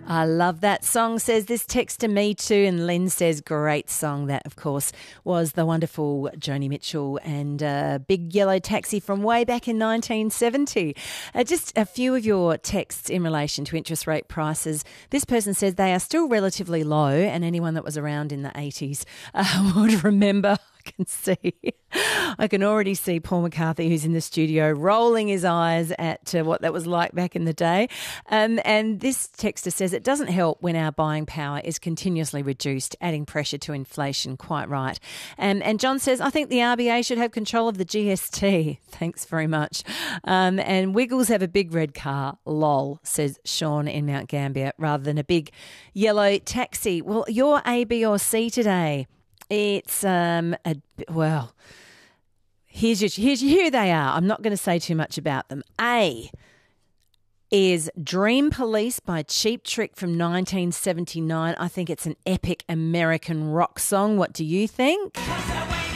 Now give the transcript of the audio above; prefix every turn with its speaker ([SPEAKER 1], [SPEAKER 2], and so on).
[SPEAKER 1] I love that song, says this text to me too. And Lynn says, great song. That, of course, was the wonderful Joni Mitchell and Big Yellow Taxi from way back in 1970. Just a few of your texts in relation to interest rate prices. This person says they are still relatively low, and anyone that was around in the 80s would remember. I can already see Paul McCarthy, who's in the studio, rolling his eyes at what that was like back in the day. And this texter says it doesn't help when our buying power is continuously reduced, adding pressure to inflation. Quite right. And John says, I think the RBA should have control of the GST. Thanks very much. And Wiggles have a big red car. Lol, says Sean in Mount Gambier, rather than a big yellow taxi. Well, you're A, B or C today. It's, here they are. I'm not going to say too much about them. A is Dream Police by Cheap Trick from 1979. I think it's an epic American rock song. What do you think?